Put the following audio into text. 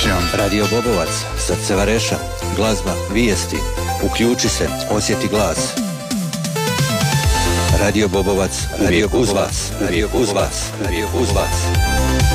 emocijom. Radio Bobovac, srce Vareša, glazba, vijesti. Uključi se, osjeti glas. Radio Bobovac, uvijek uz vas, uvijek uz vas, uvijek uz vas.